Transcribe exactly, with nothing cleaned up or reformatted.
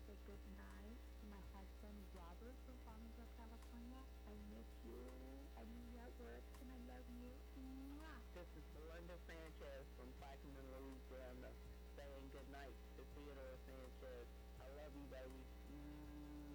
say good night to my husband Robert from Farmingdale, California. I miss you. I need you at work, and I love you. Mwah. This is Melinda Sanchez from Plaquemine, Louisiana, saying good night to Theodore Sanchez. I love you, baby.